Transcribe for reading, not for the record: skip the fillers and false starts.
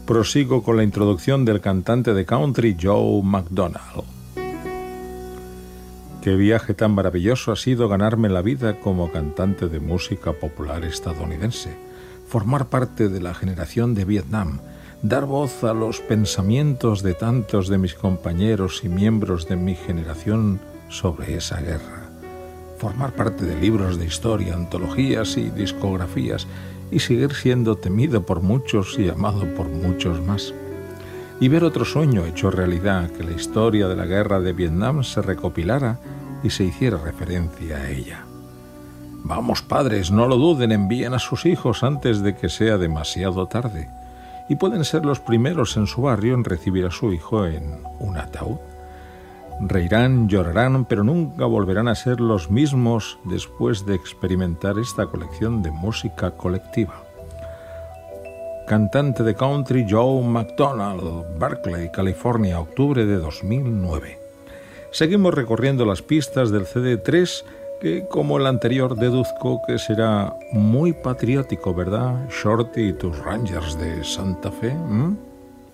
Prosigo con la introducción del cantante de country Joe McDonald. Qué viaje tan maravilloso ha sido ganarme la vida como cantante de música popular estadounidense, formar parte de la generación de Vietnam, dar voz a los pensamientos de tantos de mis compañeros y miembros de mi generación sobre esa guerra, formar parte de libros de historia, antologías y discografías, y seguir siendo temido por muchos y amado por muchos más. Y ver otro sueño hecho realidad, que la historia de la guerra de Vietnam se recopilara y se hiciera referencia a ella. Vamos, padres, no lo duden, envíen a sus hijos antes de que sea demasiado tarde. Y pueden ser los primeros en su barrio en recibir a su hijo en un ataúd. Reirán, llorarán, pero nunca volverán a ser los mismos después de experimentar esta colección de música colectiva. Cantante de country Joe McDonald, Berkeley, California, octubre de 2009. Seguimos recorriendo las pistas del CD3 que, como el anterior, deduzco que será muy patriótico, ¿verdad? Shorty y tus Rangers de Santa Fe.